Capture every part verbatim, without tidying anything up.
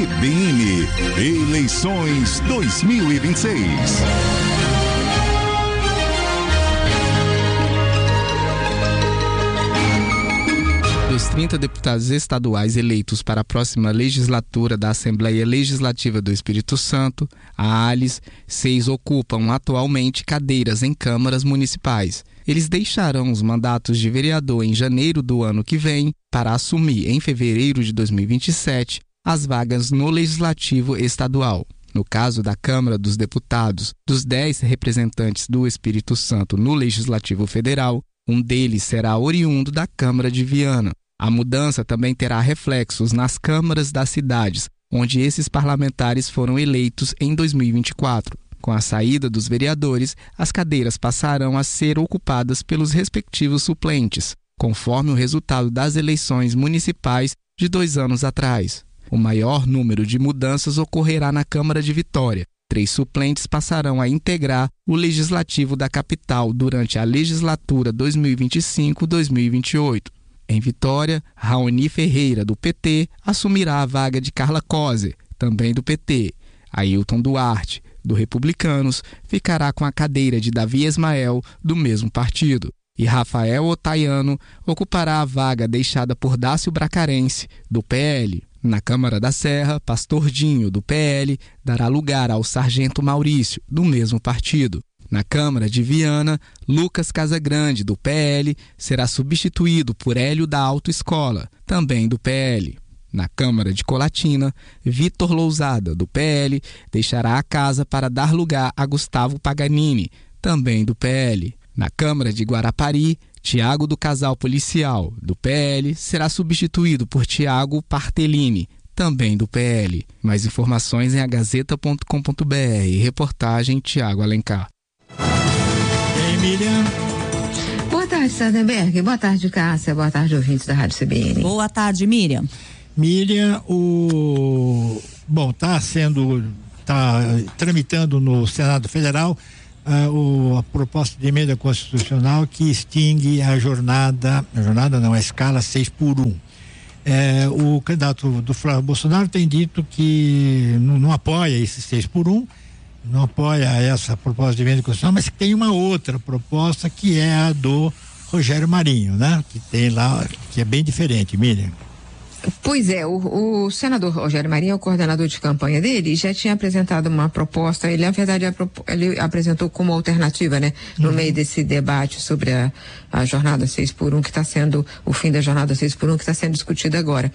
B N, eleições dois mil e vinte e seis. Dos trinta deputados estaduais eleitos para a próxima legislatura da Assembleia Legislativa do Espírito Santo, a ALES, seis ocupam atualmente cadeiras em câmaras municipais. Eles deixarão os mandatos de vereador em janeiro do ano que vem para assumir, em fevereiro de dois mil e vinte e sete, as vagas no Legislativo Estadual. No caso da Câmara dos Deputados, dos dez representantes do Espírito Santo no Legislativo Federal, um deles será oriundo da Câmara de Viana. A mudança também terá reflexos nas câmaras das cidades, onde esses parlamentares foram eleitos em dois mil e vinte e quatro. Com a saída dos vereadores, as cadeiras passarão a ser ocupadas pelos respectivos suplentes, conforme o resultado das eleições municipais de dois anos atrás. O maior número de mudanças ocorrerá na Câmara de Vitória. Três suplentes passarão a integrar o Legislativo da capital durante a legislatura dois mil e vinte e cinco a dois mil e vinte e oito. Em Vitória, Raoni Ferreira, do P T, assumirá a vaga de Carla Coser, também do P T. Ailton Duarte, do Republicanos, ficará com a cadeira de Davi Ismael, do mesmo partido. E Rafael Otaiano ocupará a vaga deixada por Dácio Bracarense, do P L. Na Câmara da Serra, Pastor Dinho, do P L, dará lugar ao Sargento Maurício, do mesmo partido. Na Câmara de Viana, Lucas Casagrande, do P L, será substituído por Hélio da Autoescola, também do P L. Na Câmara de Colatina, Vitor Lousada, do P L, deixará a casa para dar lugar a Gustavo Paganini, também do P L. Na Câmara de Guarapari, Tiago do Casal Policial, do P L, será substituído por Tiago Partellini, também do P L. Mais informações em a gazeta ponto com ponto b r. Reportagem Tiago Alencar. E aí, Miriam? Boa tarde, Sardenberg. Boa tarde, Cássia. Boa tarde, ouvintes da Rádio C B N. Boa tarde, Miriam. Miriam, o... Bom, está sendo... Está tramitando no Senado Federal uh, o, a proposta de emenda constitucional que extingue a jornada... A jornada não, a escala seis por um. É, o candidato do Flávio Bolsonaro tem dito que não, não apoia esse seis por um, não apoia essa proposta de emenda constitucional, mas que tem uma outra proposta que é a do Rogério Marinho, né? Que tem lá, que é bem diferente, Miriam. Pois é, o, o senador Rogério Marinho, o coordenador de campanha dele, já tinha apresentado uma proposta, ele na verdade ele apresentou como alternativa, né, no uhum. meio desse debate sobre a, a jornada seis por um, que está sendo, o fim da jornada seis por um, que está sendo discutido agora,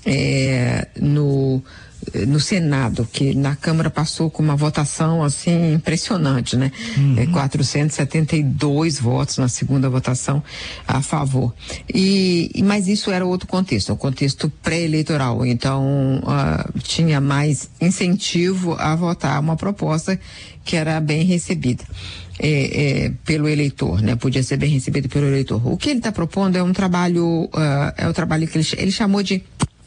é, no no Senado, que na Câmara passou com uma votação assim impressionante, né? Uhum. É, quatrocentos e setenta e dois votos na segunda votação a favor. E, mas isso era outro contexto, um contexto pré-eleitoral. Então uh, tinha mais incentivo a votar uma proposta que era bem recebida. É, é, pelo eleitor, né? Podia ser bem recebido pelo eleitor. O que ele está propondo é um trabalho, uh, é o trabalho que ele, ele chamou de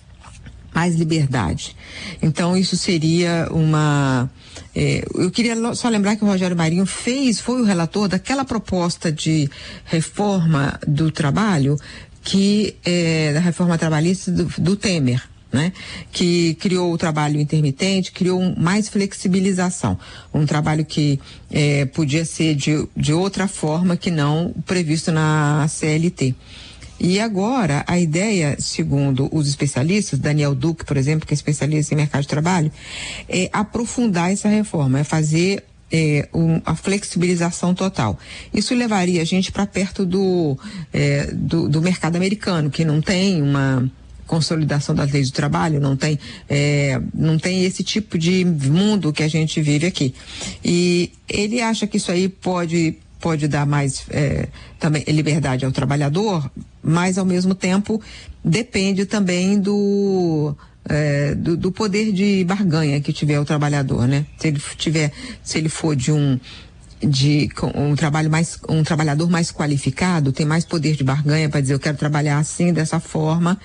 mais liberdade. Então isso seria uma... É, eu queria só lembrar que o Rogério Marinho fez, foi o relator daquela proposta de reforma do trabalho, que é da reforma trabalhista do, do Temer, né? Que criou o trabalho intermitente, criou um, mais flexibilização, um trabalho que é, podia ser de, de outra forma que não previsto na C L T. E agora, a ideia, segundo os especialistas, Daniel Duque, por exemplo, que é especialista em mercado de trabalho, é aprofundar essa reforma, é fazer é, um, a flexibilização total. Isso levaria a gente para perto do, é, do, do mercado americano, que não tem uma consolidação das leis do trabalho, não tem, é, não tem esse tipo de mundo que a gente vive aqui. E ele acha que isso aí pode... pode dar mais é, também liberdade ao trabalhador, mas ao mesmo tempo depende também do, é, do, do poder de barganha que tiver o trabalhador, né? Se ele tiver, se ele for de um de um trabalho mais um trabalhador mais qualificado, tem mais poder de barganha para dizer eu quero trabalhar assim, dessa forma,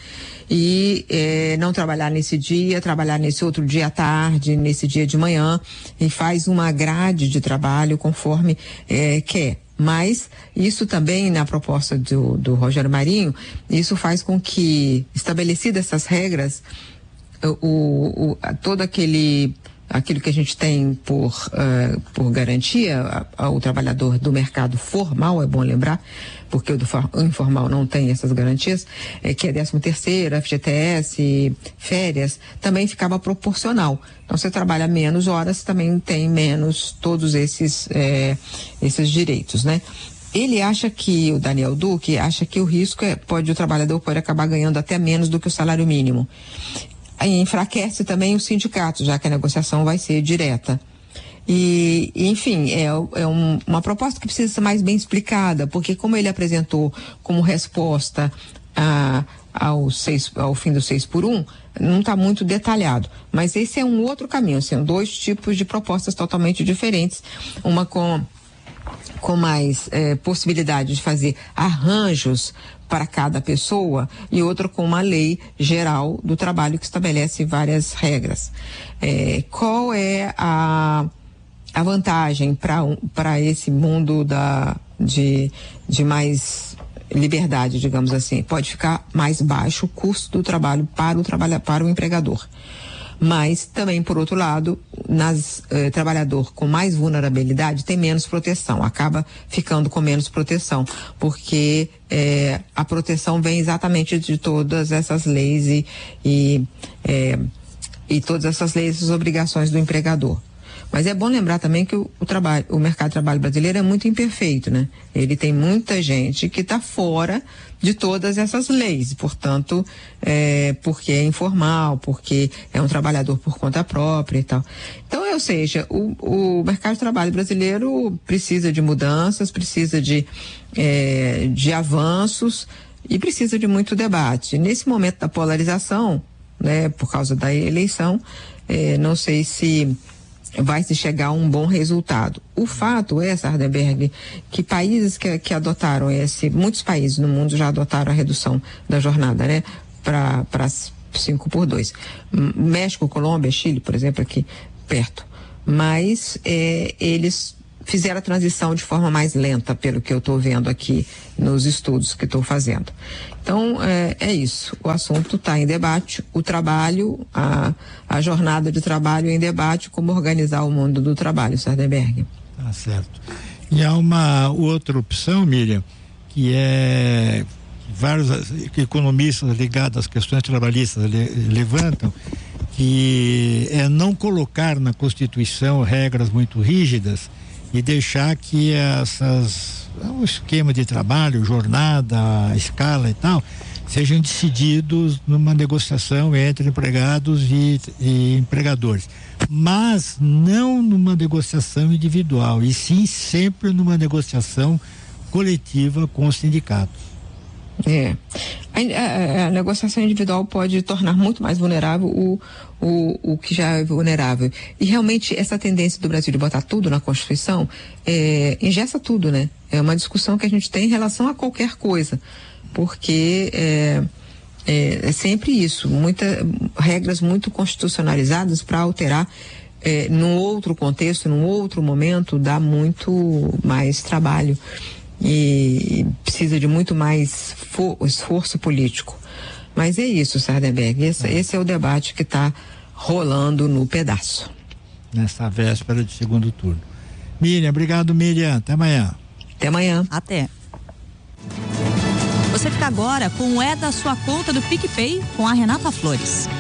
e é, não trabalhar nesse dia, trabalhar nesse outro dia à tarde, nesse dia de manhã, e faz uma grade de trabalho conforme é, quer. Mas isso também, na proposta do, do Rogério Marinho, isso faz com que, estabelecidas essas regras, o, o, todo aquele aquilo que a gente tem por, uh, por garantia ao trabalhador do mercado formal, é bom lembrar, porque o do o informal não tem essas garantias, é que é décimo terceiro, F G T S, férias, também ficava proporcional. Então, você trabalha menos horas, também tem menos todos esses, é, esses direitos, né? Ele acha que, o Daniel Duque, acha que o risco é, pode, o trabalhador pode acabar ganhando até menos do que o salário mínimo. Aí enfraquece também o sindicato, já que a negociação vai ser direta. E, enfim, é, é um, uma proposta que precisa ser mais bem explicada, porque como ele apresentou como resposta a, ao, seis, ao fim do seis por um, não está muito detalhado. Mas esse é um outro caminho, são dois tipos de propostas totalmente diferentes, uma com, com mais é, possibilidade de fazer arranjos para cada pessoa e outra com uma lei geral do trabalho que estabelece várias regras. É, qual é a, a vantagem para um, para esse mundo da, de, de mais liberdade, digamos assim? Pode ficar mais baixo o custo do trabalho para o, trabalha, para o empregador. Mas também, por outro lado, nas eh, trabalhador com mais vulnerabilidade tem menos proteção, acaba ficando com menos proteção, porque eh, a proteção vem exatamente de todas essas leis e, e, eh, e todas essas leis e essas obrigações do empregador. Mas é bom lembrar também que o, o, trabalho, o mercado de trabalho brasileiro é muito imperfeito, né? Ele tem muita gente que está fora de todas essas leis, portanto, é, porque é informal, porque é um trabalhador por conta própria e tal. Então, ou seja, o, o mercado de trabalho brasileiro precisa de mudanças, precisa de, é, de avanços e precisa de muito debate. Nesse momento da polarização, né, por causa da eleição, é, não sei se vai se chegar a um bom resultado. O fato é, Sardenberg, que países que, que adotaram esse, muitos países no mundo já adotaram a redução da jornada, né, para cinco por dois. México, Colômbia, Chile, por exemplo, aqui perto. Mas é, eles fizeram a transição de forma mais lenta, pelo que eu estou vendo aqui nos estudos que estou fazendo. Então, é, é isso. O assunto está em debate. O trabalho, a, a jornada de trabalho em debate, como organizar o mundo do trabalho, Sardenberg. Tá certo. E há uma outra opção, Miriam, que é vários economistas ligados às questões trabalhistas le, levantam, que é não colocar na Constituição regras muito rígidas e deixar que essas o esquema de trabalho, jornada, escala e tal, sejam decididos numa negociação entre empregados e, e empregadores, mas não numa negociação individual, e sim sempre numa negociação coletiva com os sindicatos. É. A, a, a negociação individual pode tornar muito mais vulnerável o, o, o que já é vulnerável. E realmente essa tendência do Brasil de botar tudo na Constituição é, engessa tudo, né? É uma discussão que a gente tem em relação a qualquer coisa. Porque é, é, é sempre isso, muita, regras muito constitucionalizadas para alterar é, num outro contexto, num outro momento, dá muito mais trabalho. E precisa de muito mais for, esforço político. Mas é isso, Sardenberg, esse, é. esse é o debate que está rolando no pedaço. Nessa véspera de segundo turno. Miriam, obrigado, Miriam, até amanhã. Até amanhã. Até. Você fica agora com o É da Sua Conta do PicPay com a Renata Flores.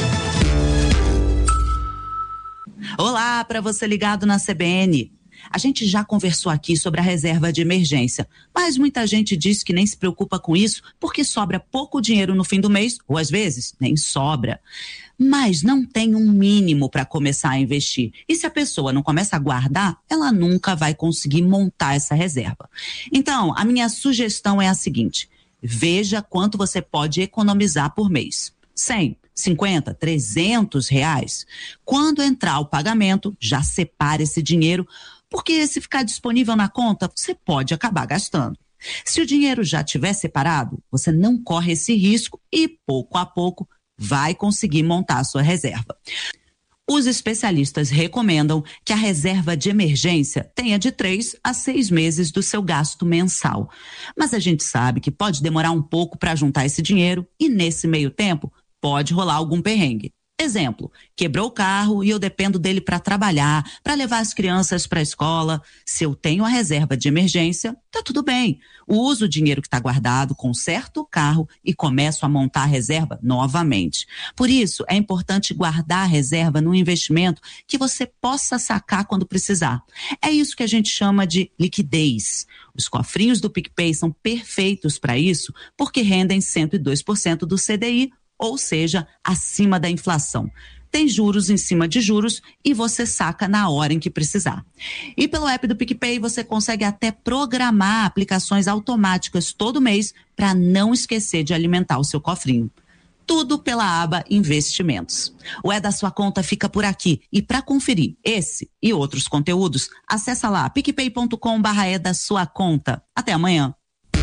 Olá, para você ligado na C B N. A gente já conversou aqui sobre a reserva de emergência, mas muita gente diz que nem se preocupa com isso porque sobra pouco dinheiro no fim do mês, ou às vezes nem sobra. Mas não tem um mínimo para começar a investir. E se a pessoa não começa a guardar, ela nunca vai conseguir montar essa reserva. Então, a minha sugestão é a seguinte: veja quanto você pode economizar por mês. cem, cinquenta, trezentos reais. Quando entrar o pagamento, já separe esse dinheiro, porque se ficar disponível na conta, você pode acabar gastando. Se o dinheiro já estiver separado, você não corre esse risco e, pouco a pouco, vai conseguir montar a sua reserva. Os especialistas recomendam que a reserva de emergência tenha de três a seis meses do seu gasto mensal. Mas a gente sabe que pode demorar um pouco para juntar esse dinheiro e, nesse meio tempo, pode rolar algum perrengue. Exemplo, quebrou o carro e eu dependo dele para trabalhar, para levar as crianças para a escola. Se eu tenho a reserva de emergência, tá tudo bem. Uso o dinheiro que está guardado, conserto o carro e começo a montar a reserva novamente. Por isso, é importante guardar a reserva num investimento que você possa sacar quando precisar. É isso que a gente chama de liquidez. Os cofrinhos do PicPay são perfeitos para isso porque rendem cento e dois por cento do C D I, ou seja, acima da inflação. Tem juros em cima de juros e você saca na hora em que precisar. E pelo app do PicPay você consegue até programar aplicações automáticas todo mês para não esquecer de alimentar o seu cofrinho. Tudo pela aba Investimentos. O É da Sua Conta fica por aqui. E para conferir esse e outros conteúdos, acessa lá picpay ponto com barra é da sua conta. Até amanhã.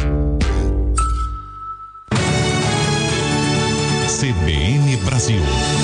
C B N Brasil.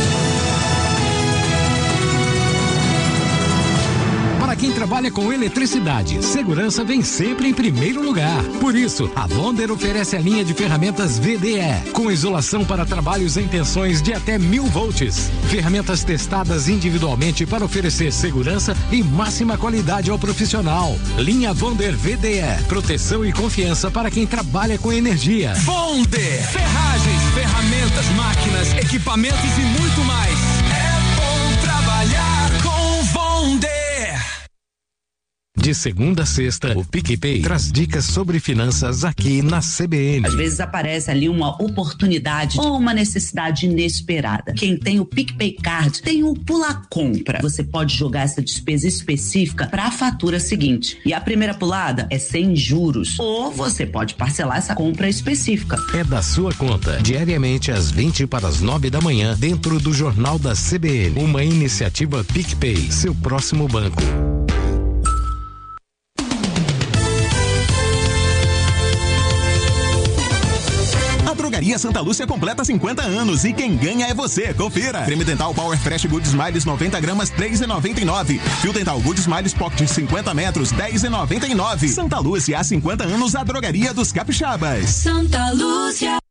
Para quem trabalha com eletricidade, segurança vem sempre em primeiro lugar. Por isso, a Wonder oferece a linha de ferramentas V D E, com isolação para trabalhos em tensões de até mil volts. Ferramentas testadas individualmente para oferecer segurança e máxima qualidade ao profissional. Linha Wonder V D E, proteção e confiança para quem trabalha com energia. Wonder, ferragens, ferramentas, máquinas, equipamentos e muito mais. É bom trabalhar com Wonder. De segunda a sexta, o PicPay traz dicas sobre finanças aqui na C B N. Às vezes aparece ali uma oportunidade ou uma necessidade inesperada. Quem tem o PicPay Card tem o Pula Compra. Você pode jogar essa despesa específica para a fatura seguinte. E a primeira pulada é sem juros. Ou você pode parcelar essa compra específica. É da sua conta, diariamente às vinte para as nove da manhã, dentro do Jornal da C B N. Uma iniciativa PicPay, seu próximo banco. Drogaria Santa Lúcia completa cinquenta anos e quem ganha é você. Confira. Creme dental Power Fresh Good Smiles noventa gramas, três reais e noventa e nove centavos. Fio dental Good Smiles Pocket cinquenta metros, dez reais e noventa e nove centavos. Santa Lúcia, há cinquenta anos, a drogaria dos capixabas. Santa Lúcia.